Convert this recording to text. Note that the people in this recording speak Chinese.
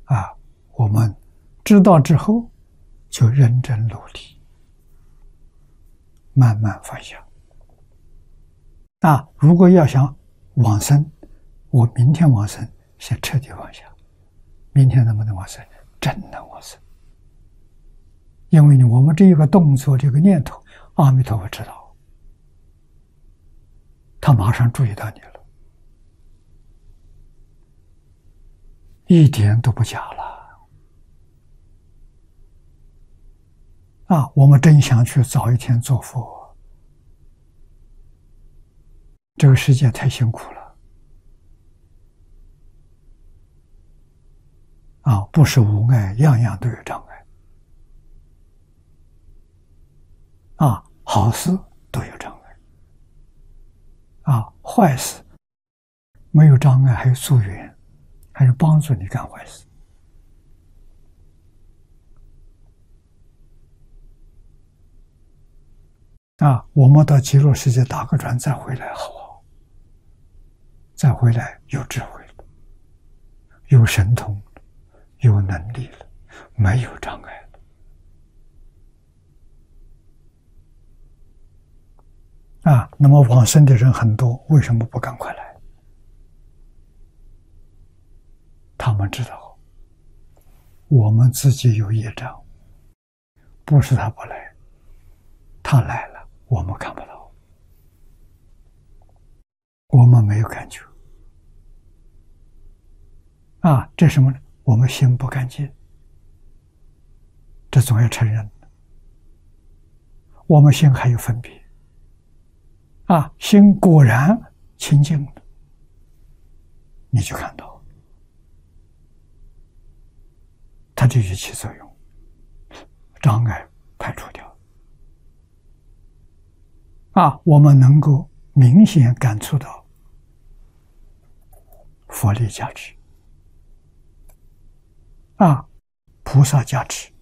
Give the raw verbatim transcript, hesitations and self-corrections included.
啊，我们知道之后就认真努力，慢慢放下。啊，如果要想往生，我明天往生，先彻底放下。明天能不能往生？真能往生。因为我们这一个动作，这个念头，阿弥陀佛知道，他马上注意到你了，一点都不假了。啊，我们真想去早一天做佛，这个世界太辛苦了。啊，不是无碍，样样都有障碍。啊，好事都有障碍，啊，坏事没有障碍，还有助缘，还是帮助你干坏事。啊，我们到极乐世界打个转再回来好不好？再回来有智慧了，有神通了，有能力了，没有障碍了。啊，那么往生的人很多，为什么不赶快来？他们知道，我们自己有业障，不是他不来，他来了，我们看不到，我们没有感觉。啊，这什么呢？我们心不干净，这总要承认。我们心还有分别。啊，心果然清净了，你就看到它就起作用，障碍排除掉。啊，我们能够明显感触到佛力加持，啊，菩萨加持，